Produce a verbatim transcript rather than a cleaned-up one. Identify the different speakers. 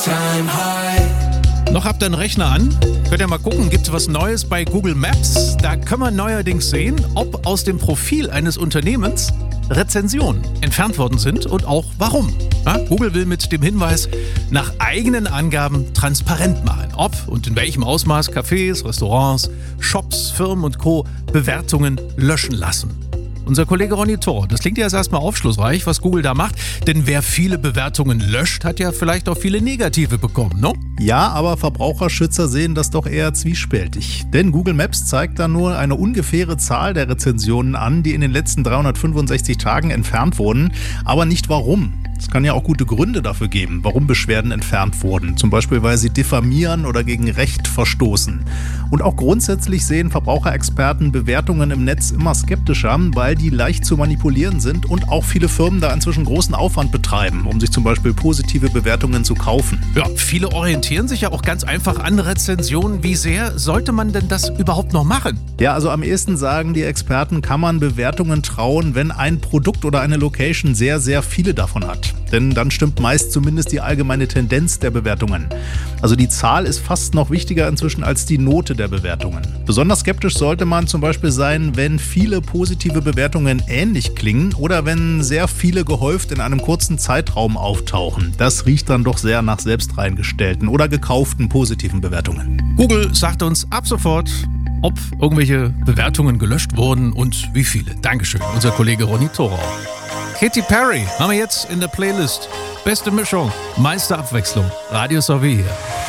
Speaker 1: Noch habt ihr einen Rechner an? Könnt ihr mal gucken, gibt es was Neues bei Google Maps? Da können wir neuerdings sehen, ob aus dem Profil eines Unternehmens Rezensionen entfernt worden sind und auch warum. Ja, Google will mit dem Hinweis nach eigenen Angaben transparent machen, ob und in welchem Ausmaß Cafés, Restaurants, Shops, Firmen und Co. Bewertungen löschen lassen. Unser Kollege Ronny Thor, das klingt ja erstmal aufschlussreich, was Google da macht, denn wer viele Bewertungen löscht, hat ja vielleicht auch viele negative bekommen, ne?
Speaker 2: Ja, aber Verbraucherschützer sehen das doch eher zwiespältig. Denn Google Maps zeigt da nur eine ungefähre Zahl der Rezensionen an, die in den letzten dreihundertfünfundsechzig Tagen entfernt wurden, aber nicht warum. Es kann ja auch gute Gründe dafür geben, warum Beschwerden entfernt wurden. Zum Beispiel, weil sie diffamieren oder gegen Recht verstoßen. Und auch grundsätzlich sehen Verbraucherexperten Bewertungen im Netz immer skeptischer, weil die leicht zu manipulieren sind und auch viele Firmen da inzwischen großen Aufwand betreiben, um sich zum Beispiel positive Bewertungen zu kaufen.
Speaker 1: Ja, viele orientieren sich ja auch ganz einfach an Rezensionen. Wie sehr sollte man denn das überhaupt noch machen?
Speaker 2: Ja, also am ehesten sagen die Experten, kann man Bewertungen trauen, wenn ein Produkt oder eine Location sehr, sehr viele davon hat. Denn dann stimmt meist zumindest die allgemeine Tendenz der Bewertungen. Also die Zahl ist fast noch wichtiger inzwischen als die Note der Bewertungen. Besonders skeptisch sollte man zum Beispiel sein, wenn viele positive Bewertungen ähnlich klingen oder wenn sehr viele gehäuft in einem kurzen Zeitraum auftauchen. Das riecht dann doch sehr nach selbst reingestellten oder gekauften positiven Bewertungen.
Speaker 1: Google sagt uns ab sofort, ob irgendwelche Bewertungen gelöscht wurden und wie viele. Dankeschön, unser Kollege Ronny Thorau. Katy Perry haben wir jetzt in der Playlist. Beste Mischung, meiste Abwechslung. Radio Sowie hier.